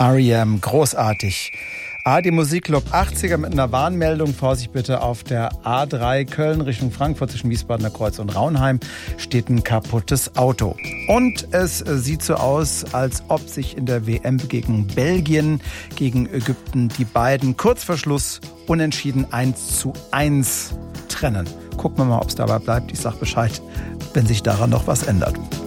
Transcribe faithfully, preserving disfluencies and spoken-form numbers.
R E M, großartig. A R D Musikclub achtziger mit einer Warnmeldung. Vorsicht bitte, auf der A drei Köln Richtung Frankfurt zwischen Wiesbadener Kreuz und Raunheim steht ein kaputtes Auto. Und es sieht so aus, als ob sich in der W M gegen Belgien, gegen Ägypten die beiden kurz vor Schluss unentschieden eins zu eins trennen. Gucken wir mal, ob es dabei bleibt. Ich sag Bescheid, wenn sich daran noch was ändert.